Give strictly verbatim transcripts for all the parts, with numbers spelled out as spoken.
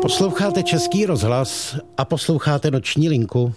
Posloucháte Český rozhlas a posloucháte Noční linku.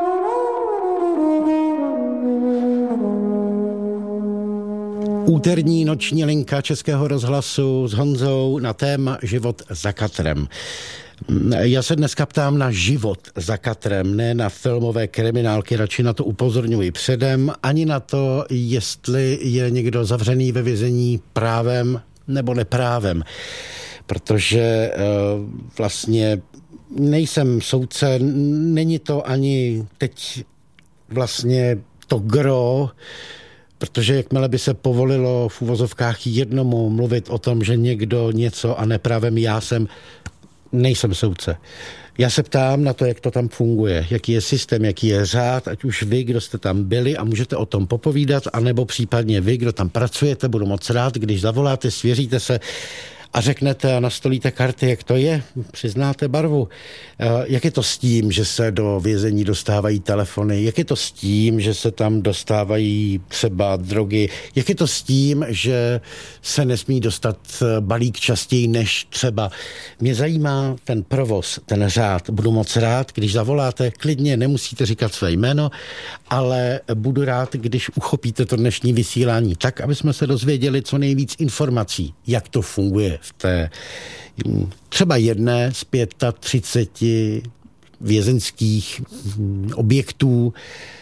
Úterní Noční linka Českého rozhlasu s Honzou na téma život za katrem. Já se dneska ptám na život za katrem, ne na filmové kriminálky, radši na to upozorňuji předem, ani na to, jestli je někdo zavřený ve vězení právem nebo neprávem. Protože uh, vlastně nejsem soudce, není to ani teď vlastně to gro, protože jakmile by se povolilo v uvozovkách jednomu mluvit o tom, že někdo něco a neprávem já jsem, nejsem soudce. Já se ptám na to, jak to tam funguje, jaký je systém, jaký je řád, ať už vy, kdo jste tam byli a můžete o tom popovídat, anebo případně vy, kdo tam pracujete, budu moc rád, když zavoláte, svěříte se a řeknete a nastolíte karty, jak to je, přiznáte barvu. Jak je to s tím, že se do vězení dostávají telefony? Jak je to s tím, že se tam dostávají třeba drogy? Jak je to s tím, že se nesmí dostat balík častěji než třeba? Mě zajímá ten provoz, ten řád. Budu moc rád, když zavoláte, klidně nemusíte říkat své jméno, ale budu rád, když uchopíte to dnešní vysílání tak, aby jsme se dozvěděli co nejvíc informací, jak to funguje v té třeba jedné z třiceti pěti vězeňských objektů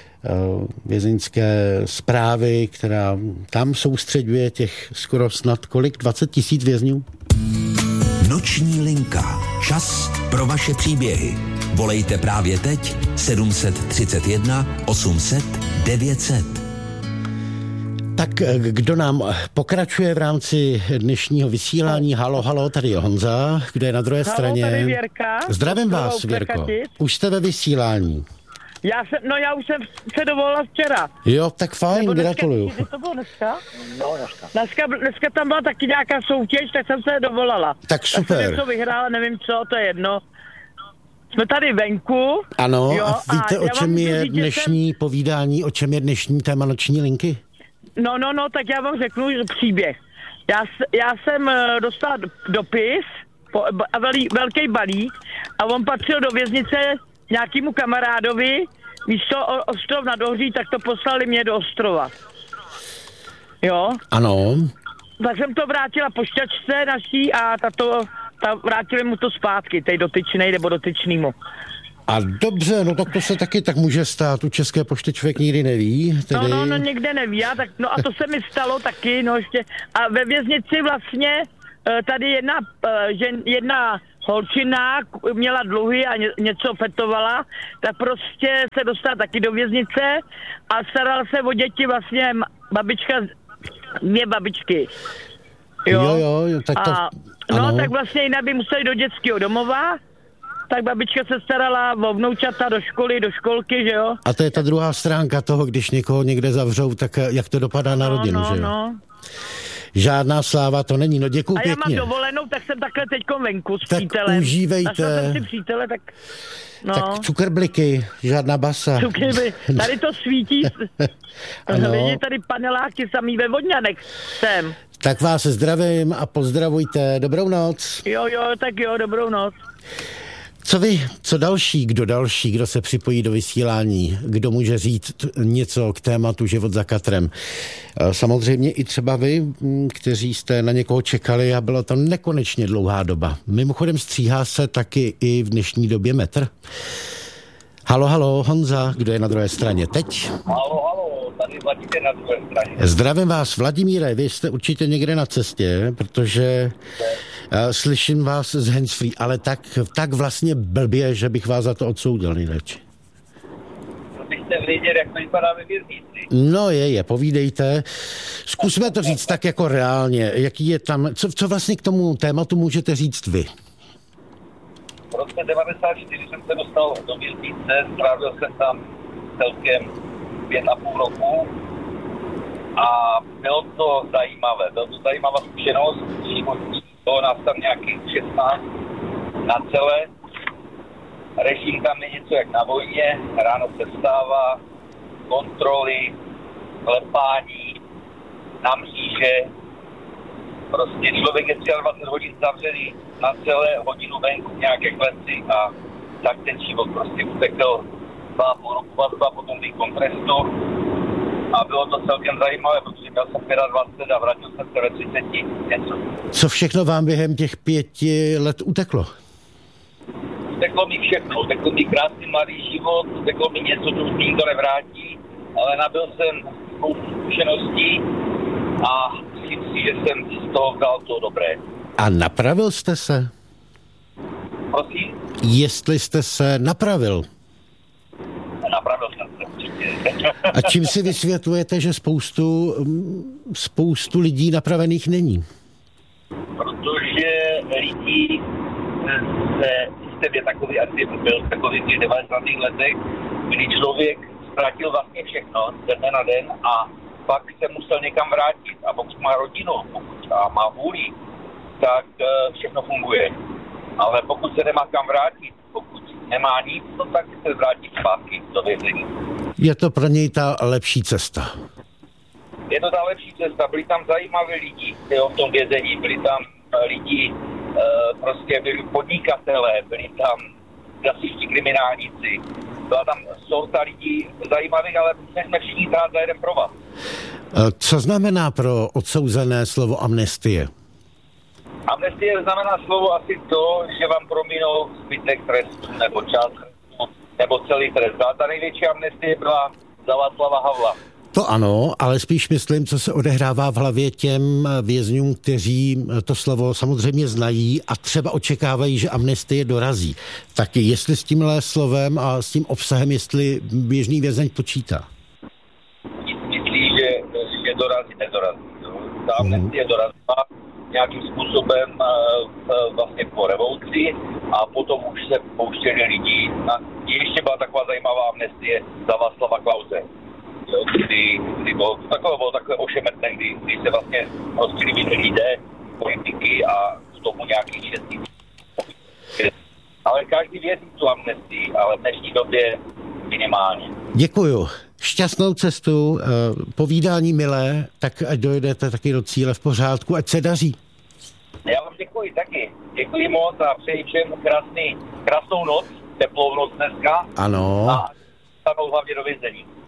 vězeňské správy, která tam soustředuje těch skoro snad kolik? dvacet tisíc vězňů? Noční linka. Čas pro vaše příběhy. Volejte právě teď sedm tři jedna osm set devět set. Tak kdo nám pokračuje v rámci dnešního vysílání? Halo, halo, tady je Honza, kdo je na druhé halo, straně? Tady Věrka. Zdravím vás, Věrko. Už jste ve vysílání. Já jsem, no já už jsem se dovolila včera. Jo, tak fajn, Nebo dneska, gratuluju. Kdy to bylo dneska? No, dneska. dneska. Dneska tam byla taky nějaká soutěž, tak jsem se dovolala. Tak super. Tak jsem něco vyhrála, nevím co, to je jedno. Jsme tady venku. Ano, jo, a víte, a o čem je říct, dnešní jsem... povídání, o čem je dnešní téma Noční linky? No, no, no, tak já vám řeknu příběh. Já, já jsem dostala dopis, po, a velý, velký balík, a on patřil do věznice nějakému kamarádovi, místo Ostrov nad Ohří, tak to poslali mě do Ostrova. Jo? Ano. Tak jsem to vrátila pošťačce naší a tato, ta vrátili mu to zpátky, tej dotyčnej nebo dotyčnýmu. A dobře, no tak to se taky tak může stát, u České pošty člověk nikdy neví. Tedy... No, no, no, někde neví, a tak, no a to se mi stalo taky, no ještě. A ve věznici vlastně tady jedna, žen, jedna holčina měla dluhy a ně, něco fetovala, tak prostě se dostala taky do věznice a starala se o děti vlastně babička, dvě babičky. Jo, jo, jo, jo tak to... A, no, tak vlastně jinak by museli do dětského domova, tak babička se starala o vnoučata do školy, do školky, že jo. A to je ta druhá stránka toho, když někoho někde zavřou, tak jak to dopadá na no, rodinu, no, že jo. No. Žádná sláva to není, no děkuju pěkně. A já mám dovolenou, tak jsem takhle teďkom venku s tak přítelem. Tak užívejte. Našla jsem si přítele, tak... No. Tak cukrbliky, žádná basa. Cukrbly, tady to svítí. Lidi tady paneláky samý ve Vodňanech jsem. Tak vás zdravím a pozdravujte. Dobrou noc. Jo, jo, tak jo, dobrou noc. Co vy, co další, kdo další, kdo se připojí do vysílání, kdo může říct něco k tématu život za katrem? Samozřejmě i třeba vy, kteří jste na někoho čekali a byla to nekonečně dlouhá doba. Mimochodem stříhá se taky i v dnešní době metr. Halo, halo, Honza, kdo je na druhé straně teď? Halo, halo, tady Vladimír na druhé straně. Zdravím vás, Vladimíre, vy jste určitě někde na cestě, protože uh, slyším vás z handsfree, ale tak, tak vlastně blbě, že bych vás za to odsoudil nejradši. Byste věděli, jak to vypadá ve věznici. No je, je, povídejte. Zkusme to říct tak jako reálně. Jaký je tam, co, co vlastně k tomu tématu můžete říct vy? V roce devadesát čtyři jsem se dostal do věznice, strávil jsem tam celkem pět a půl roku a bylo to zajímavé. Bylo to zajímavá zkušenost životní. Bylo nás tam nějakých šestnáct na celé. Režim tam je něco jak na vojně, ráno se vstává, kontroly, klepání, na mříže, Prostě člověk je dvacet tři hodin zavřený na celé hodinu venku v nějaké kleci a tak ten život prostě utekl dva a půl roku vazba, potom výkon trestu a bylo to celkem zajímavé, protože měl jsem dvacet pět a vrátil jsem se ve třiceti něco. Co všechno vám během těch pěti let uteklo? Uteklo mi všechno, uteklo mi krásný mladý život, uteklo mi něco, co už nikdo nevrátí, ale nabil jsem spoustu zkušeností a myslím si, že jsem z toho vzal to dobré. A napravil jste se? Prosím? Jestli jste se napravil? Napravil jsem se určitě. A čím si vysvětlujete, že spoustu, spoustu lidí napravených není? Protože lidí se systém je takový, asi byl takový v těch devadesátých letech, kdy člověk ztratil vlastně všechno ze dne na den a pak se musel někam vrátit. A pokud má rodinu pokud a má vůli, tak všechno funguje. Ale pokud se nemá kam vrátit, pokud nemá nic, no tak se vrátí zpátky do vězení. Je to pro něj ta lepší cesta? Je to ta lepší cesta. Byli tam zajímaví lidi v tom vězení, byli tam lidi, prostě byli podnikatelé, byli tam klasičtí kriminálníci. Byla tam sorta lidí zajímavých, ale jsme všichni trát za jeden provaz. Co znamená pro odsouzené slovo amnestie? Amnestie znamená slovo asi to, že vám prominou zbytek trestu nebo část nebo celý trest. A ta největší amnestie byla za Václava Havla. To ano, ale spíš myslím, co se odehrává v hlavě těm vězňům, kteří to slovo samozřejmě znají a třeba očekávají, že amnestie dorazí. Tak jestli s tímhle slovem a s tím obsahem, jestli běžný vězeň počítá? Myslí, že, že dorazí, nedorazí. Ta amnestie hmm. dorazila nějakým způsobem uh, vlastně po revoluci a potom už se pouštěli lidi. A ještě byla taková zajímavá amnestie za Václava Klause. Kdy, kdy bylo, takové bylo takové ošemetné, kdy, kdy se vlastně rozdělili lidé, politiky a k tomu nějakých šestí. Ale každý věří tu amnestii, ale v dnešní době minimálně. Děkuju. Šťastnou cestu, povídání milé, tak ať dojedete taky do cíle v pořádku, ať se daří. Já vám děkuji taky. Děkuji moc a přeji všem krásný, krásnou noc, teplou noc dneska. Ano. A stanou hlavně do vězení.